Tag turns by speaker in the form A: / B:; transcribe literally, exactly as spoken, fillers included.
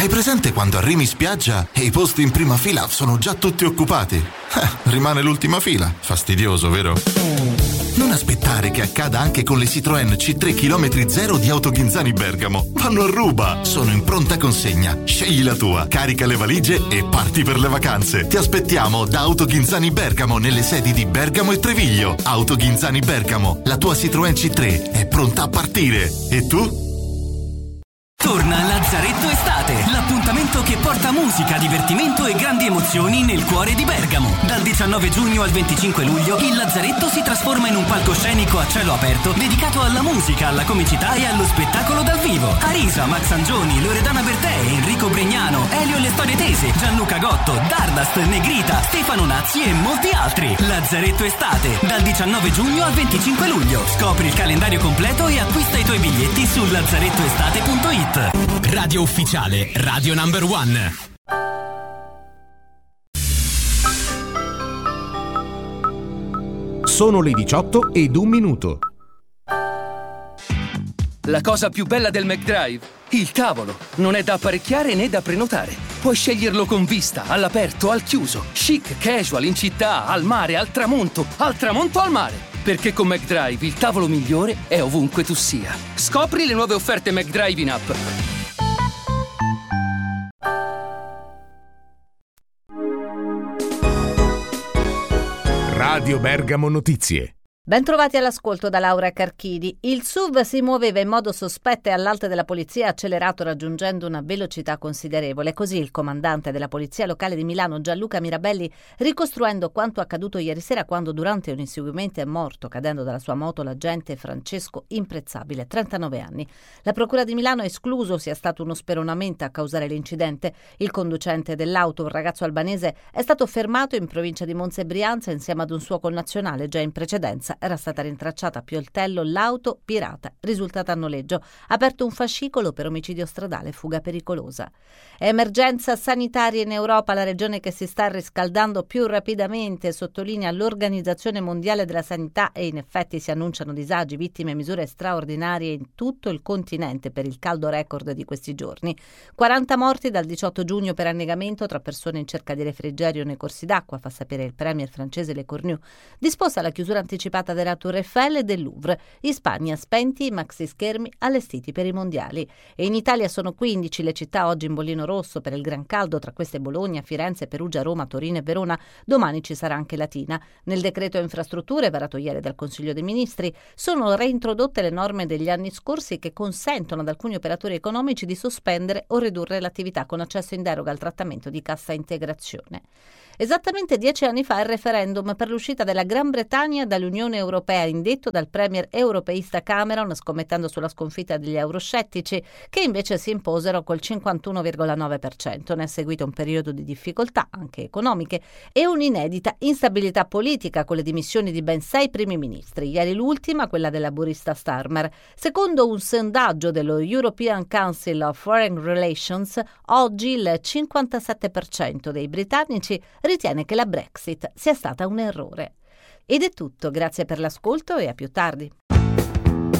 A: Hai presente quando arrivi in spiaggia e i posti in prima fila sono già tutti occupati? Eh, rimane l'ultima fila. Fastidioso, vero? Non aspettare che accada anche con le Citroën C tre chilometri zero di Autoghinzani Bergamo. Vanno a ruba, sono in pronta consegna. Scegli la tua, carica le valigie e parti per le vacanze. Ti aspettiamo da Autoghinzani Bergamo nelle sedi di Bergamo e Treviglio. Autoghinzani Bergamo, la tua Citroën C tre è pronta a partire. E tu?
B: Torna Lazzaretto Estate, l'appuntamento che porta musica, divertimento e grandi emozioni nel cuore di Bergamo. Dal diciannove giugno al venticinque luglio il Lazzaretto si trasforma in un palcoscenico a cielo aperto dedicato alla musica, alla comicità e allo spettacolo dal vivo. Arisa, Max Angioni, Loredana Bertè, Enrico Bregnano, Elio e le Storie Tese, Gianluca Gotto, Dardast, Negrita, Stefano Nazzi e molti altri. Lazzaretto Estate, dal diciannove giugno al venticinque luglio. Scopri il calendario completo e acquista i tuoi biglietti su lazzarettoestate punto it.
C: Radio ufficiale, Radio Number One.
D: Sono le diciotto ed un minuto.
E: La cosa più bella del McDrive? Il tavolo. Non è da apparecchiare né da prenotare. Puoi sceglierlo con vista, all'aperto, al chiuso, chic, casual, in città, al mare, al tramonto, al tramonto al mare. Perché con McDrive il tavolo migliore è ovunque tu sia. Scopri le nuove offerte McDrive in app.
D: Radio Bergamo Notizie.
F: Bentrovati all'ascolto da Laura Carchidi. Il S U V si muoveva in modo sospetto e all'alto della polizia accelerato raggiungendo una velocità considerevole. Così il comandante della polizia locale di Milano Gianluca Mirabelli, ricostruendo quanto accaduto ieri sera quando durante un inseguimento è morto cadendo dalla sua moto l'agente Francesco Imprezzabile, trentanove anni. La procura di Milano ha escluso sia stato uno speronamento a causare l'incidente. Il conducente dell'auto, un ragazzo albanese, è stato fermato in provincia di Monza e Brianza insieme ad un suo connazionale già in precedenza. Era stata rintracciata a Pioltello l'auto pirata, risultata a noleggio. Aperto un fascicolo per omicidio stradale e fuga pericolosa. Emergenza sanitaria in Europa, la regione che si sta riscaldando più rapidamente, sottolinea l'Organizzazione Mondiale della Sanità, e in effetti si annunciano disagi, vittime e misure straordinarie in tutto il continente per il caldo record di questi giorni. quaranta morti dal diciotto giugno per annegamento tra persone in cerca di refrigerio nei corsi d'acqua, fa sapere il premier francese Le Cornu. Disposta la chiusura anticipata della Tour Eiffel e del Louvre. In Spagna spenti i maxi schermi allestiti per i mondiali. E in Italia sono quindici le città oggi in bollino rosso per il gran caldo, tra queste Bologna, Firenze, Perugia, Roma, Torino e Verona. Domani ci sarà anche Latina. Nel decreto infrastrutture varato ieri dal Consiglio dei Ministri sono reintrodotte le norme degli anni scorsi che consentono ad alcuni operatori economici di sospendere o ridurre l'attività con accesso in deroga al trattamento di cassa integrazione. Esattamente dieci anni fa il referendum per l'uscita della Gran Bretagna dall'Unione Europea, indetto dal premier europeista Cameron, scommettendo sulla sconfitta degli euroscettici, che invece si imposero col cinquantuno virgola nove per cento. Ne è seguito un periodo di difficoltà, anche economiche, e un'inedita instabilità politica con le dimissioni di ben sei primi ministri. Ieri l'ultima, quella della laburista Starmer. Secondo un sondaggio dello European Council of Foreign Relations, oggi il cinquantasette per cento dei britannici ritiene che la Brexit sia stata un errore. Ed è tutto, grazie per l'ascolto e a più tardi.